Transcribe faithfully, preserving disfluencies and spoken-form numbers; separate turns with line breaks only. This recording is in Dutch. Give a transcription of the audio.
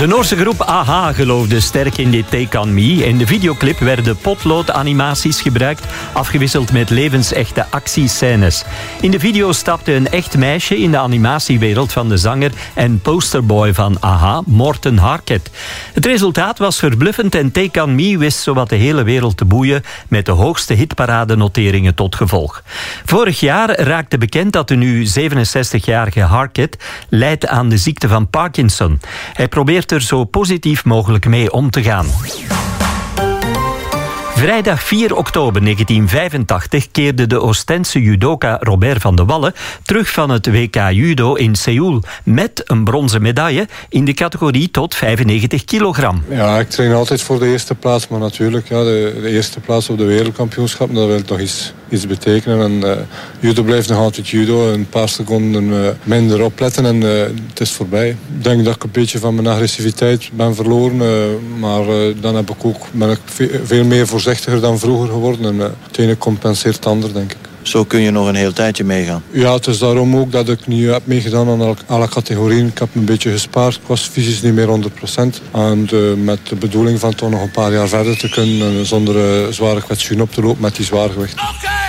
De Noorse groep A H geloofde sterk in dit Take On Me. In de videoclip werden potloodanimaties gebruikt, afgewisseld met levensechte actiescènes. In de video stapte een echt meisje in de animatiewereld van de zanger en posterboy van A H, Morten Harket. Het resultaat was verbluffend en Take On Me wist zowat de hele wereld te boeien met de hoogste hitparadenoteringen tot gevolg. Vorig jaar raakte bekend dat de nu zevenenzestigjarige Harket lijdt aan de ziekte van Parkinson. Hij probeert er zo positief mogelijk mee om te gaan. Vrijdag vier oktober negentien vijfentachtig keerde de Oostense judoka Robert van de Wallen terug van het W K Judo in Seoul met een bronzen medaille in de categorie tot vijfennegentig kilogram.
Ja, ik train altijd voor de eerste plaats, maar natuurlijk ja, de, de eerste plaats op de wereldkampioenschap, dat wil toch iets, iets betekenen. En, uh, judo blijft nog altijd judo, een paar seconden uh, minder opletten en uh, het is voorbij. Ik denk dat ik een beetje van mijn agressiviteit ben verloren, uh, maar uh, dan heb ik ook, ben ik veel meer voorzichtiger dan vroeger geworden en uh, het ene compenseert het ander, denk ik.
Zo kun je nog een heel tijdje meegaan.
Ja, het is daarom ook dat ik nu heb meegedaan aan alle categorieën. Ik heb een beetje gespaard. Ik was fysisch niet meer honderd procent. En uh, met de bedoeling van toch nog een paar jaar verder te kunnen. En zonder uh, zware kwetsuren op te lopen met die zwaargewicht. Okay.